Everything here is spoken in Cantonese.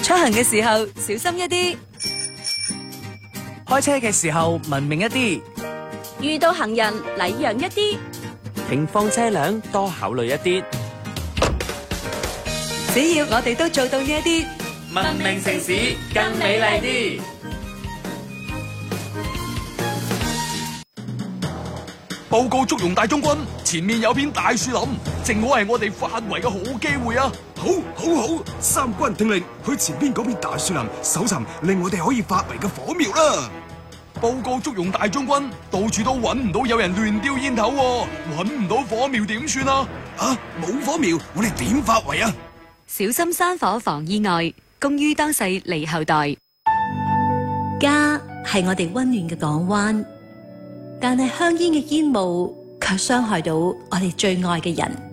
出行嘅時候小心一啲， 開車嘅時候文明一啲， 遇到行人禮讓一啲， 停放車輛多考慮一啲。 只要我哋都做到呢一啲， 文明城市更美麗啲。 報告祝融大將軍，前面有片大樹林，正好係我哋發圍嘅好機會啊！ 好，三軍聽令，去前邊嗰片大樹林搜尋令我哋可以發圍嘅火苗啦！ 報告祝融大將軍，到處都揾唔到有人亂丟煙頭喎，揾唔到火苗點算啊？ 冇火苗，我哋點發圍啊？ 小心山火防意外，公於當世利後代。 家係我哋溫暖嘅港灣，但係香煙嘅煙霧卻傷害到我哋最愛嘅人。